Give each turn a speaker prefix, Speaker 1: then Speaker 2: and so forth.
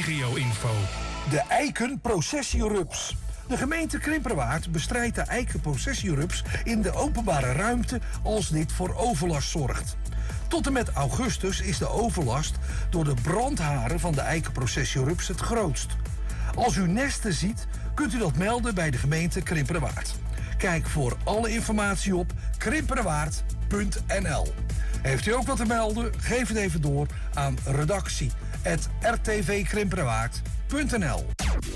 Speaker 1: regio-info.
Speaker 2: De eikenprocessierups. De gemeente Krimperwaard bestrijdt de eikenprocessierups in de openbare ruimte als dit voor overlast zorgt. Tot en met augustus is de overlast door de brandharen van de eikenprocessierups het grootst. Als u nesten ziet, kunt u dat melden bij de gemeente Krimperwaard. Kijk voor alle informatie op krimperwaard.nl. Heeft u ook wat te melden? Geef het even door aan redactie@rtvkrimperwaard.nl.